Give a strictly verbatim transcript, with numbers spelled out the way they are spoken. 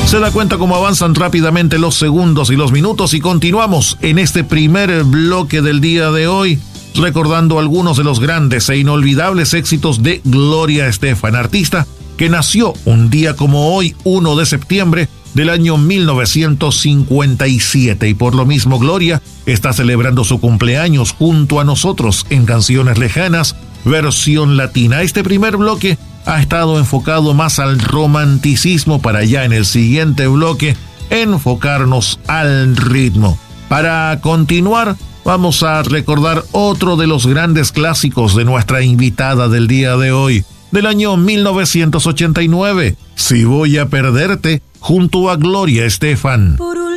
Se da cuenta cómo avanzan rápidamente los segundos y los minutos y continuamos en este primer bloque del día de hoy recordando algunos de los grandes e inolvidables éxitos de Gloria Estefan, artista que nació un día como hoy, uno de septiembre del año mil novecientos cincuenta y siete, y por lo mismo Gloria está celebrando su cumpleaños junto a nosotros en Canciones Lejanas, versión latina. Este primer bloque ha estado enfocado más al romanticismo para ya en el siguiente bloque enfocarnos al ritmo. Para continuar, vamos a recordar otro de los grandes clásicos de nuestra invitada del día de hoy, del año mil novecientos ochenta y nueve, Si voy a perderte, junto a Gloria Estefan. Por